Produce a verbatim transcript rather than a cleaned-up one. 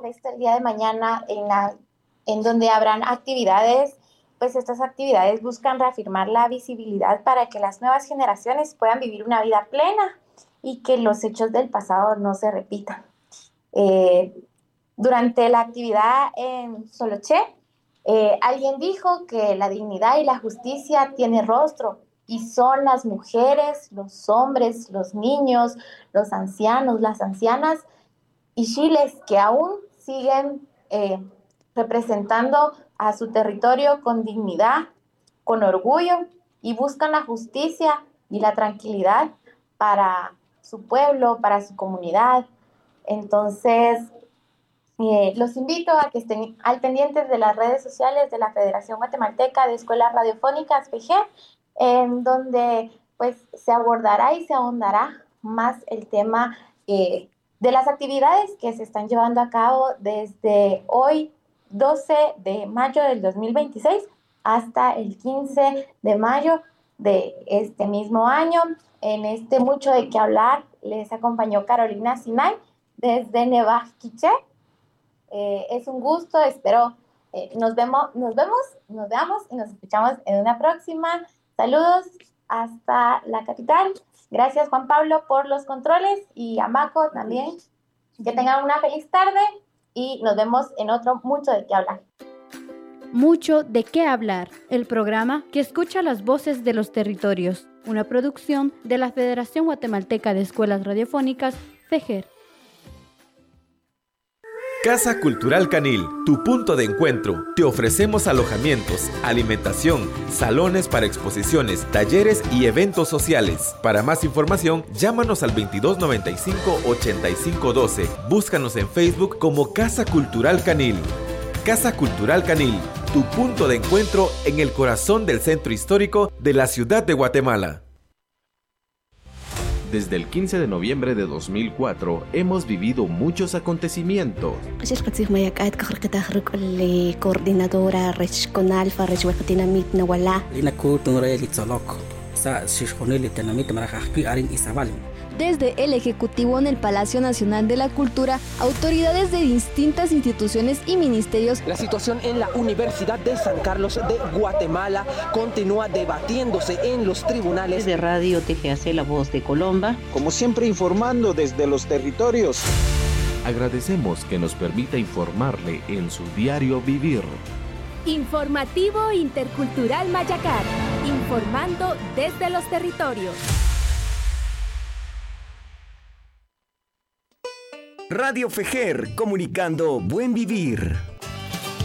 Festa el día de mañana, en, la, en donde habrán actividades. Pues estas actividades buscan reafirmar la visibilidad para que las nuevas generaciones puedan vivir una vida plena y que los hechos del pasado no se repitan. Eh, durante la actividad en Soloché, eh, alguien dijo que la dignidad y la justicia tienen rostro y son las mujeres, los hombres, los niños, los ancianos, las ancianas y chiles que aún siguen eh, representando a su territorio con dignidad, con orgullo y buscan la justicia y la tranquilidad para su pueblo, para su comunidad. Entonces, eh, los invito a que estén al pendientes de las redes sociales de la Federación Guatemalteca de Escuelas Radiofónicas, F E G E, en donde pues se abordará y se ahondará más el tema eh, de las actividades que se están llevando a cabo desde hoy, doce de mayo del dos mil veintiséis, hasta el quince de mayo de este mismo año. En este Mucho de qué hablar les acompañó Carolina Sinay desde Nevaquiché. Eh, es un gusto, espero eh, nos vemos, nos vemos, nos veamos y nos escuchamos en una próxima. Saludos hasta la capital. Gracias, Juan Pablo, por los controles y a Maco también. Que tengan una feliz tarde y nos vemos en otro Mucho de qué hablar. Mucho de qué hablar, el programa que escucha las voces de los territorios, una producción de la Federación Guatemalteca de Escuelas Radiofónicas, F E G E R. Casa Cultural Canil, tu punto de encuentro. Te ofrecemos alojamientos, alimentación, salones para exposiciones, talleres y eventos sociales. Para más información, llámanos al veintidós noventa y cinco, ochenta y cinco doce. Búscanos en Facebook como Casa Cultural Canil. Casa Cultural Canil, tu punto de encuentro en el corazón del centro histórico de la ciudad de Guatemala. Desde el quince de noviembre de dos mil cuatro hemos vivido muchos acontecimientos. Coordinadora regional para Dinamit Nawala. Desde el Ejecutivo en el Palacio Nacional de la Cultura, autoridades de distintas instituciones y ministerios. La situación en la Universidad de San Carlos de Guatemala continúa debatiéndose en los tribunales. De Radio T G A C La Voz de Colomba. Como siempre, informando desde los territorios. Agradecemos que nos permita informarle en su diario vivir. Informativo Intercultural Mayacar, informando desde los territorios. Radio F E G E R, comunicando buen vivir.